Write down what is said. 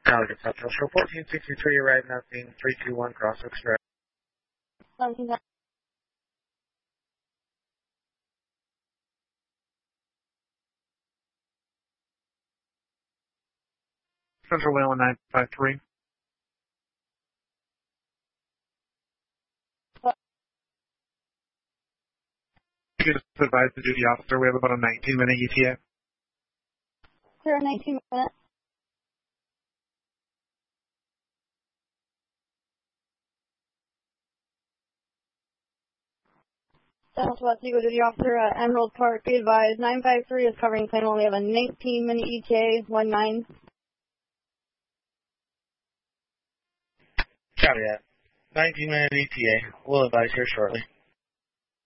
Alligator Central Show 1463, arriving at scene 321 Crossroads Drive. 17. Central Whalen 953. You just advised the duty officer we have about a 19-minute ETA. Clear 19 minutes. Southwest Eagle Duty Officer at Emerald Park, be advised, 953 is covering claim only of a 19-minute ETA, 19. Copy that. 19-minute ETA. We'll advise here shortly.